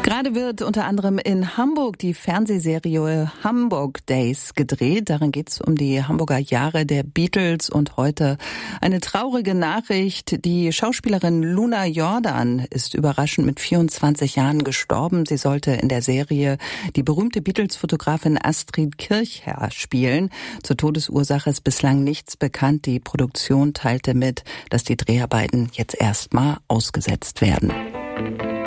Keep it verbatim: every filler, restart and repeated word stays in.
Gerade wird unter anderem in Hamburg die Fernsehserie Hamburg Days gedreht. Darin geht es um die Hamburger Jahre der Beatles und heute eine traurige Nachricht. Die Schauspielerin Luna Jordan ist überraschend mit vierundzwanzig Jahren gestorben. Sie sollte in der Serie die berühmte Beatles-Fotografin Astrid Kirchherr spielen. Zur Todesursache ist bislang nichts bekannt. Die Produktion teilte mit, dass die Dreharbeiten jetzt erstmal ausgesetzt werden.